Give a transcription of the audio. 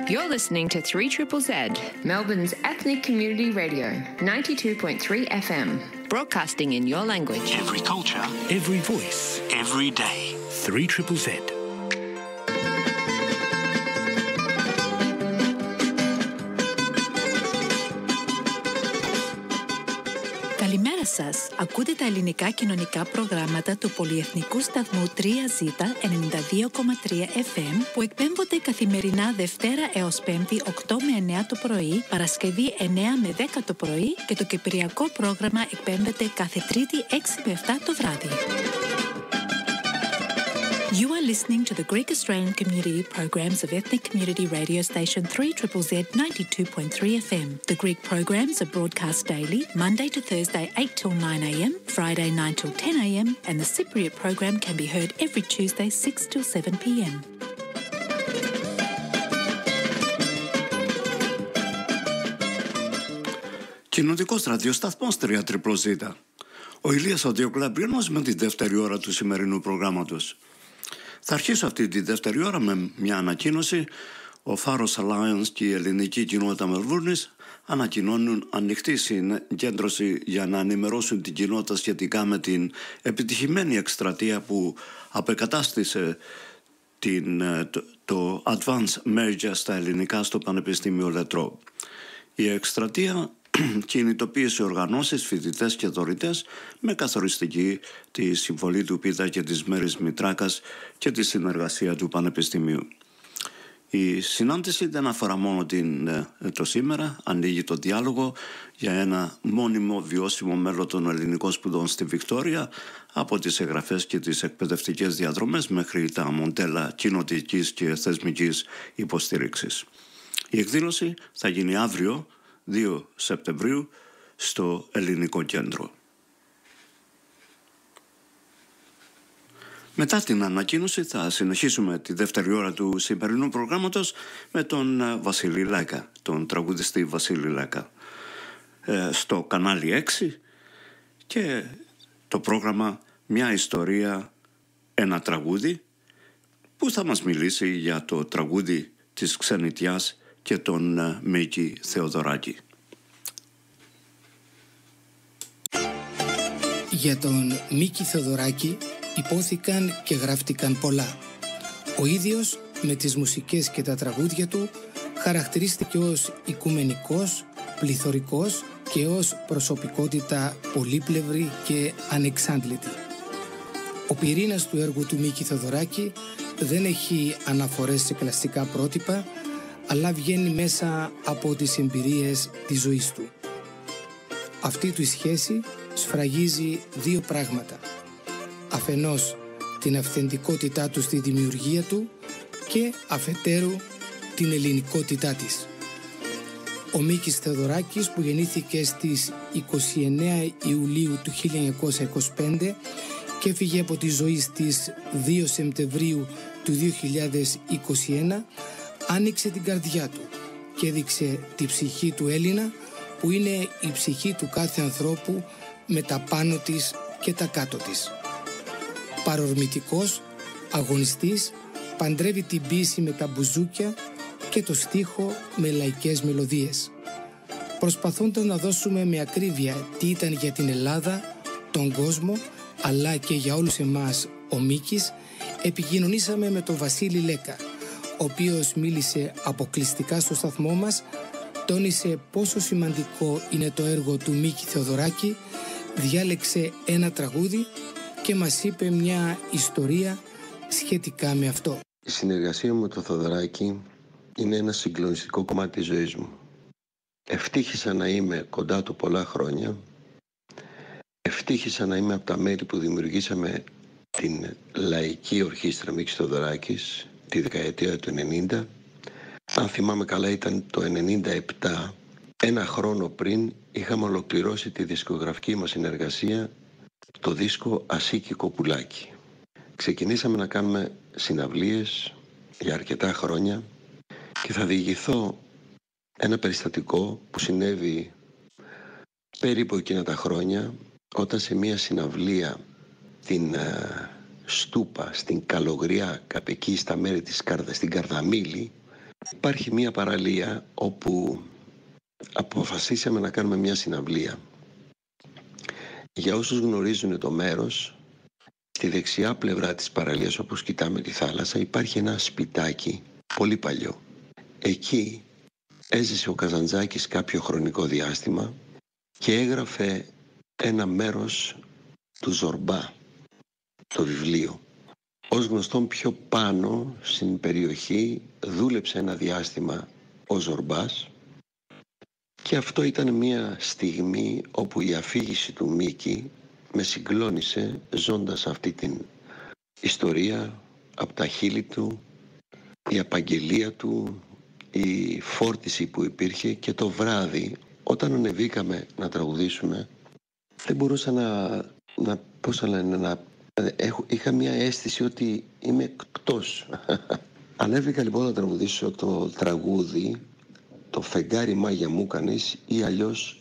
You're listening to 3ZZZ, Melbourne's ethnic community radio, 92.3 FM, broadcasting in your language. Every culture, Every voice. every day. 3ZZZ. Καλημέρα σας. Ακούτε τα ελληνικά κοινωνικά προγράμματα του πολυεθνικού σταθμού 3Z 92,3 FM που εκπέμπονται καθημερινά Δευτέρα έως Πέμπτη 8 με 9 το πρωί, Παρασκευή 9 με 10 το πρωί και το κυπριακό πρόγραμμα εκπέμπεται κάθε Τρίτη 6 με 7 το βράδυ. You are listening to the Greek Australian Community programs of ethnic community radio station 3ZZZ 92.3 FM. The Greek programs are broadcast daily, Monday to Thursday 8 till 9 a.m, Friday 9 till 10 a.m, and the Cypriot program can be heard every Tuesday 6 till 7 p.m. Κοινωνικός ραδιοσταθμός 3ZZZ. Ο Ηλίας ο Διοκλαμπριανός με τη δεύτερη ώρα του σημερινού προγράμματος. Θα αρχίσω αυτή τη δεύτερη ώρα με μια ανακοίνωση. Ο Φάρος Alliance και η ελληνική κοινότητα Μελβούρνης ανακοινώνουν ανοιχτή συγκέντρωση για να ενημερώσουν την κοινότητα σχετικά με την επιτυχημένη εκστρατεία που απεκατάστησε το Advanced Merger στα ελληνικά στο Πανεπιστήμιο Λετρό. Η εκστρατεία κινητοποίησε οργανώσεις, φοιτητές και δωρητές με καθοριστική τη συμβολή του Πίτα και της Μέρης Μητράκας και τη συνεργασία του Πανεπιστημίου. Η συνάντηση δεν αφορά μόνο το σήμερα, ανοίγει το διάλογο για ένα μόνιμο βιώσιμο μέλλον των ελληνικών σπουδών στη Βικτόρια, από τις εγγραφές και τις εκπαιδευτικές διαδρομές μέχρι τα μοντέλα κοινοτικής και θεσμικής υποστήριξης. Η εκδήλωση θα γίνει αύριο 2 Σεπτεμβρίου στο Ελληνικό Κέντρο. Μετά την ανακοίνωση θα συνεχίσουμε τη δεύτερη ώρα του σημερινού προγράμματος με τον Βασίλη Λέκα, τον τραγουδιστή Βασίλη Λέκα, στο κανάλι 6 και το πρόγραμμα «Μια ιστορία, ένα τραγούδι» που θα μας μιλήσει για το τραγούδι της Ξενιτιάς και τον Μίκη Θεοδωράκη. Για τον Μίκη Θεοδωράκη υπόθηκαν και γράφτηκαν πολλά. Ο ίδιος με τις μουσικές και τα τραγούδια του χαρακτηρίστηκε ως οικουμενικός, πληθωρικός και ως προσωπικότητα πολύπλευρη και ανεξάντλητη. Ο πυρήνας του έργου του Μίκη Θεοδωράκη δεν έχει αναφορές σε κλασικά πρότυπα, αλλά βγαίνει μέσα από τις εμπειρίες της ζωής του. Αυτή του η σχέση σφραγίζει δύο πράγματα. Αφενός την αυθεντικότητά του στη δημιουργία του και αφετέρου την ελληνικότητά της. Ο Μίκης Θεοδωράκης, που γεννήθηκε στις 29 Ιουλίου του 1925 και έφυγε από τη ζωή στις 2 Σεπτεμβρίου του 2021, άνοιξε την καρδιά του και έδειξε τη ψυχή του Έλληνα, που είναι η ψυχή του κάθε ανθρώπου με τα πάνω της και τα κάτω της. Παρορμητικός, αγωνιστής, παντρεύει την ποίηση με τα μπουζούκια και το στίχο με λαϊκές μελωδίες. Προσπαθώντας να δώσουμε με ακρίβεια τι ήταν για την Ελλάδα, τον κόσμο, αλλά και για όλους εμάς ο Μίκης, επικοινωνήσαμε με τον Βασίλη Λέκα, ο οποίος μίλησε αποκλειστικά στο σταθμό μας, τόνισε πόσο σημαντικό είναι το έργο του Μίκη Θεοδωράκη, διάλεξε ένα τραγούδι και μας είπε μια ιστορία σχετικά με αυτό. Η συνεργασία μου με τον Θεοδωράκη είναι ένα συγκλονιστικό κομμάτι της ζωής μου. Ευτύχησα να είμαι κοντά του πολλά χρόνια. Ευτύχησα να είμαι από τα μέλη που δημιουργήσαμε την Λαϊκή Ορχήστρα Μίκης Θεοδωράκης τη δεκαετία του 90. Αν θυμάμαι καλά, ήταν το 97. Ένα χρόνο πριν είχαμε ολοκληρώσει τη δισκογραφική μας συνεργασία, το δίσκο Ασίκη Κοπουλάκη. Ξεκινήσαμε να κάνουμε συναυλίες για αρκετά χρόνια και θα διηγηθώ ένα περιστατικό που συνέβη περίπου εκείνα τα χρόνια, όταν σε μια συναυλία την Στούπα, στην Καλογριά, κάπου εκεί στα μέρη της στην Καρδαμήλη, Υπάρχει μια παραλία όπου αποφασίσαμε να κάνουμε μια συναυλία. Για όσους γνωρίζουν το μέρος, στη δεξιά πλευρά της παραλίας, όπως κοιτάμε τη θάλασσα, υπάρχει ένα σπιτάκι πολύ παλιό. Εκεί έζησε ο Καζαντζάκης κάποιο χρονικό διάστημα και έγραφε ένα μέρος του Ζορμπά, το βιβλίο. Ως γνωστόν, πιο πάνω στην περιοχή δούλεψε ένα διάστημα ο Ζορμπάς και αυτό ήταν μια στιγμή όπου η αφήγηση του Μίκη με συγκλώνησε ζώντας αυτή την ιστορία από τα χείλη του, η απαγγελία του, η φόρτιση που υπήρχε. Και το βράδυ όταν ανεβήκαμε να τραγουδήσουμε δεν μπορούσα είχα μια αίσθηση ότι είμαι εκτός. Ανέβηκα λοιπόν να τραγουδήσω το τραγούδι «Το φεγγάρι μάγια μου κάνεις» ή αλλιώς